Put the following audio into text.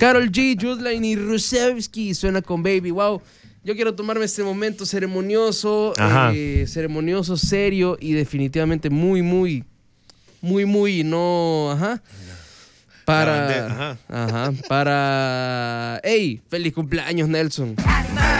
Karol G, Judline y Rusevski suena con Baby. Wow. Yo quiero tomarme este momento ceremonioso, ceremonioso, serio y definitivamente muy, no, para, ¡Ey! ¡Feliz cumpleaños, Nelson!